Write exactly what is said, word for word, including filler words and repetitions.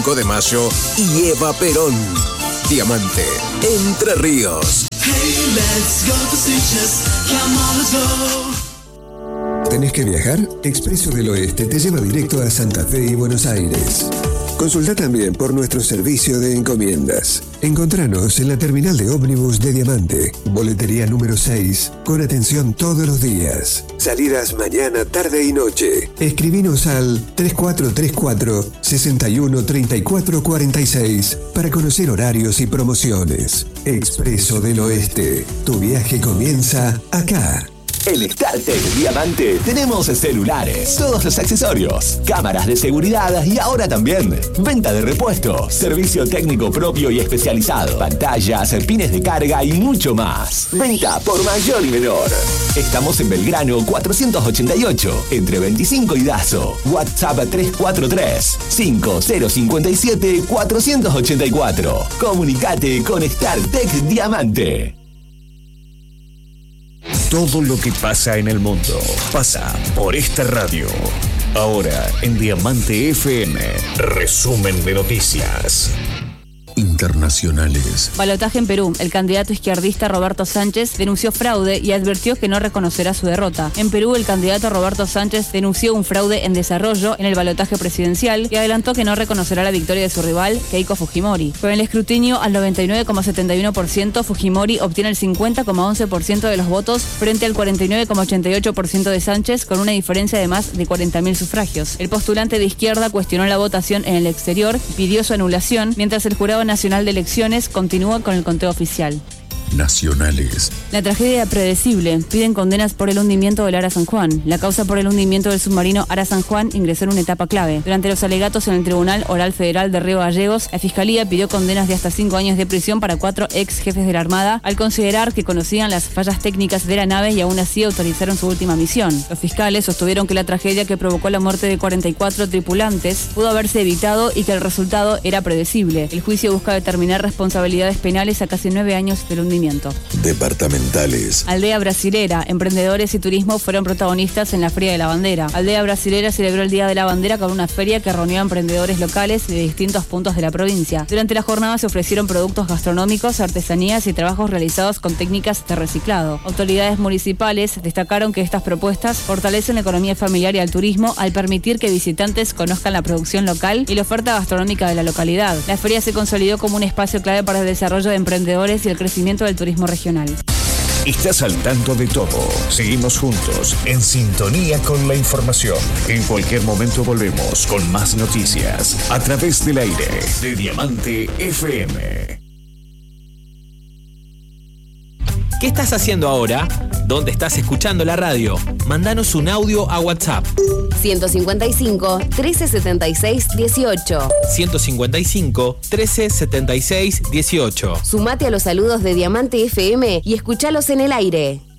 de Mayo y Eva Perón. Diamante, Entre Ríos. Hey, let's go to Sitges. Come on, let's go. ¿Tenés que viajar? Expreso del Oeste te lleva directo a Santa Fe y Buenos Aires. Consulta también por nuestro servicio de encomiendas. Encontranos en la terminal de ómnibus de Diamante, boletería número seis, con atención todos los días. Salidas mañana, tarde y noche. Escribinos al tres cuatro tres cuatro, seis uno tres cuatro cuatro seis para conocer horarios y promociones. Expreso del Oeste, tu viaje comienza acá. En StarTech Diamante tenemos celulares, todos los accesorios, cámaras de seguridad y ahora también venta de repuestos, servicio técnico propio y especializado, pantallas, pines de carga y mucho más. Venta por mayor y menor. Estamos en Belgrano cuatrocientos ochenta y ocho, entre veinticinco y Dazo. WhatsApp tres cuatro tres, cinco cero cinco siete, cuatro ocho cuatro. Comunicate con StarTech Diamante. Todo lo que pasa en el mundo pasa por esta radio. Ahora en Diamante F M, resumen de noticias internacionales. Balotaje en Perú. El candidato izquierdista Roberto Sánchez denunció fraude y advirtió que no reconocerá su derrota. En Perú, el candidato Roberto Sánchez denunció un fraude en desarrollo en el balotaje presidencial y adelantó que no reconocerá la victoria de su rival, Keiko Fujimori. Con el escrutinio al noventa y nueve coma setenta y uno por ciento, Fujimori obtiene el cincuenta coma once por ciento de los votos frente al cuarenta y nueve coma ochenta y ocho por ciento de Sánchez, con una diferencia de más de cuarenta mil sufragios. El postulante de izquierda cuestionó la votación en el exterior y pidió su anulación, mientras el Jurado Nacional de Elecciones continúa con el conteo oficial. Nacionales. La tragedia predecible. Piden condenas por el hundimiento del Ara San Juan. La causa por el hundimiento del submarino Ara San Juan ingresó en una etapa clave. Durante los alegatos en el Tribunal Oral Federal de Río Gallegos, la Fiscalía pidió condenas de hasta cinco años de prisión para cuatro ex jefes de la Armada, al considerar que conocían las fallas técnicas de la nave y aún así autorizaron su última misión. Los fiscales sostuvieron que la tragedia que provocó la muerte de cuarenta y cuatro tripulantes pudo haberse evitado y que el resultado era predecible. El juicio busca determinar responsabilidades penales a casi nueve años del hundimiento. Departamentales. Aldea Brasilera. Emprendedores y turismo fueron protagonistas en la Feria de la Bandera. Aldea Brasilera celebró el Día de la Bandera con una feria que reunió a emprendedores locales de distintos puntos de la provincia. Durante la jornada se ofrecieron productos gastronómicos, artesanías y trabajos realizados con técnicas de reciclado. Autoridades municipales destacaron que estas propuestas fortalecen la economía familiar y al turismo al permitir que visitantes conozcan la producción local y la oferta gastronómica de la localidad. La feria se consolidó como un espacio clave para el desarrollo de emprendedores y el crecimiento del turismo regional. Estás al tanto de todo. Seguimos juntos, en sintonía con la información. En cualquier momento volvemos con más noticias a través del aire de Diamante F M. ¿Qué estás haciendo ahora? ¿Dónde estás escuchando la radio? Mándanos un audio a WhatsApp. ciento cincuenta y cinco, trece setenta y seis, dieciocho. ciento cincuenta y cinco, trece setenta y seis, dieciocho. Sumate a los saludos de Diamante F M y escuchalos en el aire.